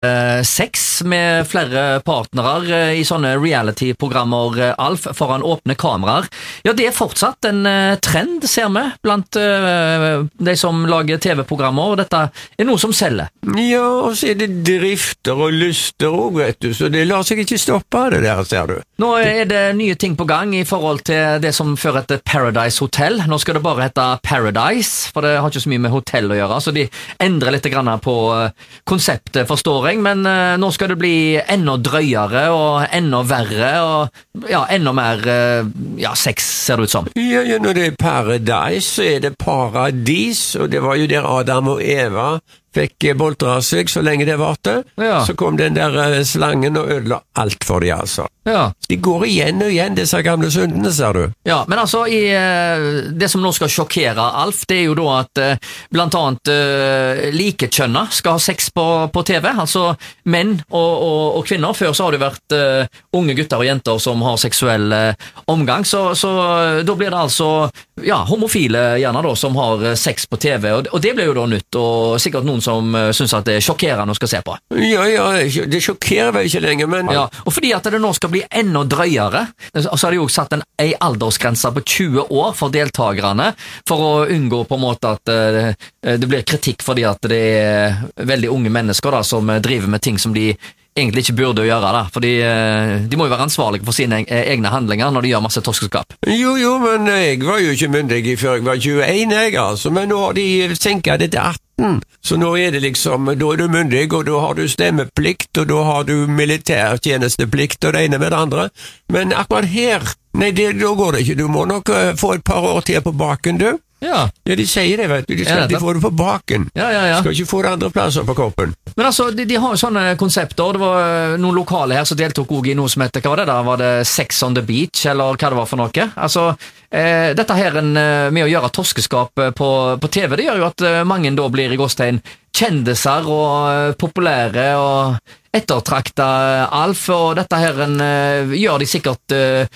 sex med flere partnere i sånne reality-programmer, Alf, foran åpne kameraer. Ja, det fortsatt en trend, ser vi, blant de som lager TV-programmer, og dette noe som selger. Ja, og så det drifter og lyster også, vet du, så det lar seg ikke stoppe det der, ser du. Nå det nye ting på gang i forhold til det som før heter Paradise Hotel. Nå skal det bare hete Paradise, for det har ikke så mye med hotell å gjøre, så de endrer litt grann på konseptet, forstår jeg, men nå skal det bli enda drøyere og enda verre og ja, enda mer sex, ser det ut som. Ja, når det Paradise, så det paradis, og det var jo der Adam og Eva fikk boltra seg så lenge det varte. Ja. Så kom den der slangen og ødela alt for de, altså. Ja. De går igjen og igjen, disse gamle syndene, ser du. Ja, men altså, det som nå skal sjokkere Alf, det jo da at blant annet likekjønna skal ha sex på TV, altså menn og kvinner. Før så har det vært unge gutter og jenter som har seksuell omgang, så da blir det altså homofile gjerne da, som har sex på TV, og det blir jo da nytt, og sikkert noen som synes at det sjokkerende å skal se på. Ja, det sjokkerer vel ikke lenger, men... Ja, og fordi at det nå skal bli enda drøyere, så har de jo satt en aldersgrense på 20 år for deltagerne, for å unngå på en måte at det blir kritikk fordi at det veldig unge mennesker da, som driver med ting som de egentlig ikke burde gjøre da, fordi de må jo være ansvarlige for sine egne handlinger når de gjør masse torskeskap. Jo, men jeg var jo ikke myndig før jeg var 21, altså, men nå har de senket det til 18. Så nå det liksom, da du myndig, og da har du stemmeplikt, og da har du militærtjenesteplikt, og det ene med det andre. Men akkurat her, nei, da går det ikke. Du må nok få et par år til på baken, du. Ja, de sier det, vet du. De skal få det på baken. Ja. Skal ikke få det andre plasser på kroppen. Men altså, de har jo sånne konsepter. Det var noen lokale her som deltok også i noe som heter, hva var det da? Var det Sex on the Beach, eller hva det var for noe? Altså, dette her med å gjøre torskeskap på TV, det gjør jo at mange da blir i gåstegn kjendiser og populære og ettertraktet Alf, og dette her gjør de sikkert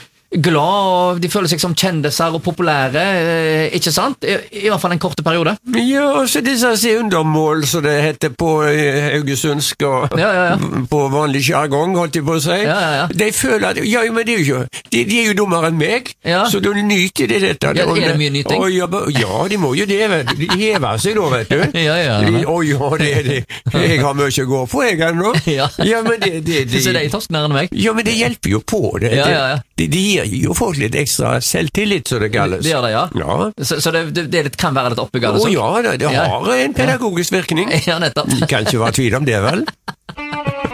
glad, og de føler seg som kjendiser og populære, ikke sant? I hvert fall en korte periode. Ja, så disse undermål, så det heter på haugesundsk og på vanlig jargong, holdt jeg på å si. Ja. De føler at, men det jo ikke, de jo dummere enn meg, så de nyter det dette. Ja, det mye nyting? Ja, de må jo det, vet du. De hever seg da, vet du. Ja. Det. Jeg har mye å gå på, jeg nå. Ja, men det... Så det torsknere enn meg? Ja, men det hjelper jo på det. Ja. De gir jo folk litt ekstra selvtillit, så det kalles. Det gjør det, ja. Så det kan være litt oppbyggende. Ja, det har en pedagogisk virkning. Ja, nettopp. Det kan ikke være tvil om det, vel?